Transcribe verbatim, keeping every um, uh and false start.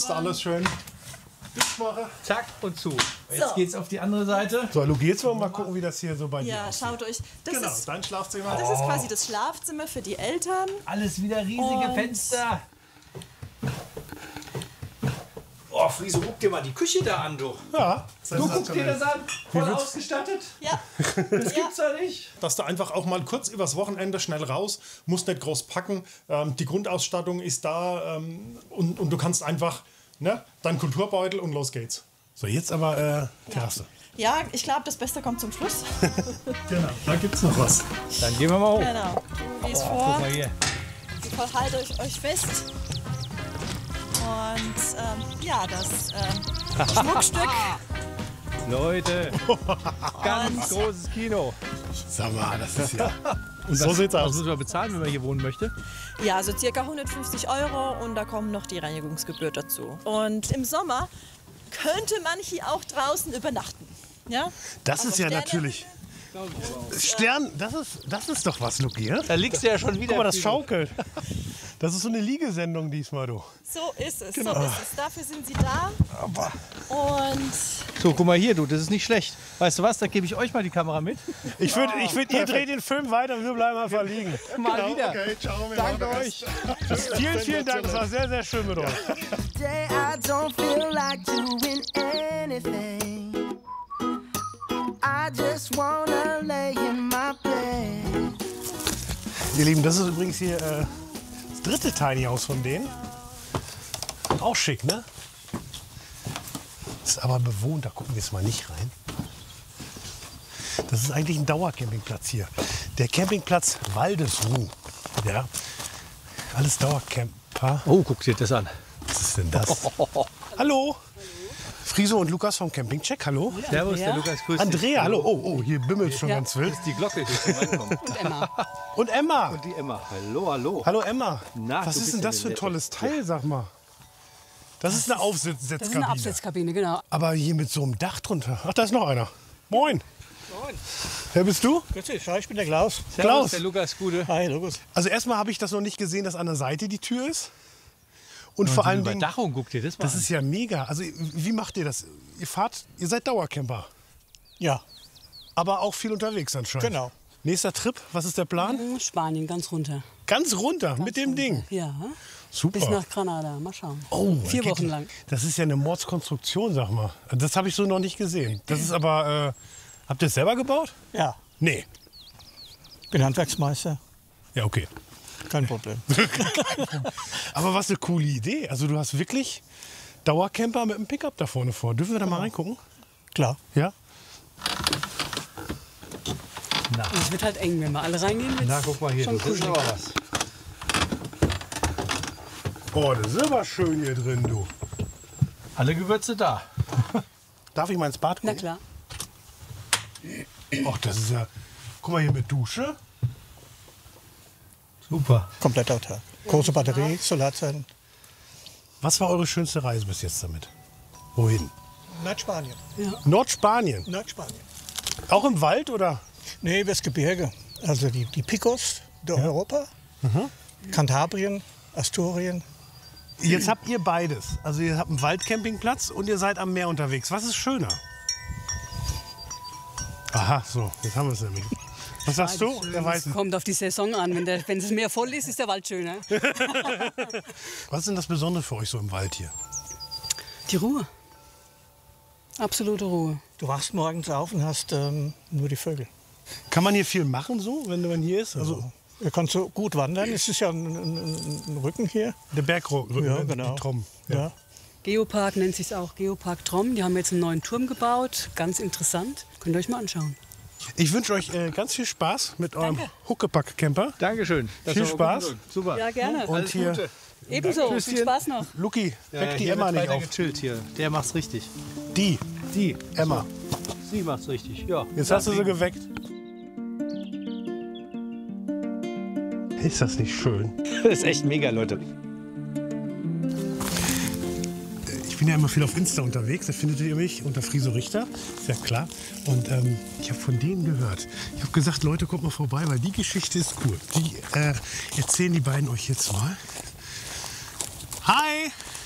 kannst du alles schön dicht machen. Zack und zu. Jetzt so. Geht's auf die andere Seite. So, Luki, jetzt wollen wir mal gucken, wie das hier so bei dir Ja, aussieht. schaut euch. Das Genau, ist, dein Schlafzimmer. das ist quasi das Schlafzimmer für die Eltern. Alles wieder riesige Und- Fenster. Oh, Friso, guck dir mal die Küche da an, du. Ja, Du guckst dir das an, voll willst- ausgestattet. Ja. Das gibt's doch nicht. Dass du einfach auch mal kurz übers Wochenende schnell raus, musst nicht groß packen. Ähm, die Grundausstattung ist da ähm, und, und du kannst einfach ne, dein Kulturbeutel und los geht's. So, jetzt aber äh, Terrasse. Ja, ich glaube, das Beste kommt zum Schluss. Genau, da gibt's noch was. Dann gehen wir mal hoch. Genau. Du liest vor. Guck mal hier. Super, haltet euch, euch fest. Und ähm, ja, das ähm, Schmuckstück. Leute, ganz Und- großes Kino. Sag mal, das ist ja... Und So sieht's was aus. muss man bezahlen, wenn man hier wohnen möchte? Ja, also circa hundertfünfzig Euro und da kommt noch die Reinigungsgebühr dazu. Und im Sommer könnte man hier auch draußen übernachten. Ja? Das Also ist ja Sterne- natürlich... Stern, das ist, das ist doch was, Luki. Ja? Da liegst du ja schon wieder. Guck mal, das schaukelt. Das ist so eine Liegesendung diesmal, du. So ist es, Genau. so ist es. Dafür sind sie da. Und So, guck mal hier, du, das ist nicht schlecht. Weißt du was, da gebe ich euch mal die Kamera mit. Ich würde, ich würd, ihr dreht den Film weiter und wir bleiben einfach liegen. Mal wieder. Okay, ciao, wir Danke machen euch. das. Vielen, vielen Dank. Es war sehr, sehr schön mit euch. Today I don't feel like doing anything. I just wanna lay in my bed. Ihr Lieben, das ist übrigens hier äh, das dritte Tiny House von denen. Auch schick, ne? Ist aber bewohnt, da gucken wir jetzt mal nicht rein. Das ist eigentlich ein Dauercampingplatz hier. Der Campingplatz Waldesruh. Ja. Alles Dauercamper. Oh, guck dir das an. Was ist denn das? Hallo. Friso und Lukas vom Campingcheck, hallo. Servus, der Lukas, grüß dich. Andrea, hallo. Oh, oh, hier bimmelt schon ganz wild. Das ist die Glocke, die zum Reinkommen. Und Emma. Und Emma. Die Emma. Hallo, hallo. Hallo Emma. Na, Was du ist bist denn ja das eine für ein nette. tolles Teil, sag mal? Das ist eine Das ist eine Aufsitzkabine. Absetzkabine, genau. Aber hier mit so einem Dach drunter. Ach, da ist noch einer. Moin. Moin. Wer bist du? Grüß dich, ich bin der Klaus. Servus, Klaus. der Lukas, Gute. Hi, Lukas. Also erstmal habe ich das noch nicht gesehen, dass an der Seite die Tür ist. Und vor Die allem Dingen, Überdachung, guck dir das mal das an. ist ja mega. Also wie macht ihr das? Ihr fahrt, ihr seid Dauercamper, Ja, aber auch viel unterwegs anscheinend. genau. Nächster Trip, was ist der Plan? Spanien, ganz runter. Ganz runter mit dem Ding. Ja, Super. bis nach Granada. Mal schauen. Oh, Vier geht- Wochen lang. Das ist ja eine Mordskonstruktion, sag mal. Das habe ich so noch nicht gesehen. Das ist aber, äh, habt ihr es selber gebaut? Ja, Nee. bin Handwerksmeister. Ja, okay. Kein Problem. Aber was eine coole Idee. Also du hast wirklich Dauercamper mit einem Pickup da vorne vor. Dürfen wir da mal reingucken? Klar. Ja? Und es wird halt eng, wenn wir alle reingehen. wird's Na, guck mal hier, schon du, das ist kuschelig. aber was. Oh, das ist aber schön hier drin, du. Alle Gewürze da. Darf ich mal ins Bad Na gucken? klar. Ach, das ist ja... Guck mal hier mit Dusche. Super. Komplett autark. Große Batterie, Solarzellen. Was war eure schönste Reise bis jetzt damit? Wohin? Nordspanien. Nordspanien. Nordspanien. Auch im Wald, oder? Nee, das Gebirge. Also die, die Picos de Europa. Kantabrien, Asturien. Jetzt habt ihr beides. Also ihr habt einen Waldcampingplatz und ihr seid am Meer unterwegs. Was ist schöner? Aha, so, jetzt haben wir es nämlich. Was sagst du? Der weiß Es nicht. kommt auf die Saison an. Wenn, der, wenn es Meer voll ist, ist der Wald schöner. Was ist denn das Besondere für euch so im Wald hier? Die Ruhe. Absolute Ruhe. Du wachst morgens auf und hast ähm, nur die Vögel. Kann man hier viel machen so, wenn man hier ist? Also Du kannst so gut wandern. Es ist ja ein, ein, ein Rücken hier. der Bergrücken, Ja, ne? genau. Die Trom. Ja. Geopark nennt sich auch Geopark Trom. Die haben jetzt einen neuen Turm gebaut. Ganz interessant. Könnt ihr euch mal anschauen. Ich wünsche euch äh, ganz viel Spaß mit eurem Huckepack-Camper. Dankeschön. Das Viel war Spaß. gut. Super. Ja, gerne. Und hier, Ebenso. Viel Spaß noch. Luki, Ja, weck die hier Emma wird nicht weiter auf. gechillt hier. Der macht's richtig. Die, Die, Emma. sie macht's richtig. Ja. Jetzt hast du sie geweckt. Ist das nicht schön? Das ist echt mega, Leute. Ich bin ja immer viel auf Insta unterwegs, da findet ihr mich unter Friso Richter, ist ja klar. Und ähm, ich habe von denen gehört. Ich habe gesagt, Leute, kommt mal vorbei, weil die Geschichte ist cool. Die äh, erzählen die beiden euch jetzt mal. Hi!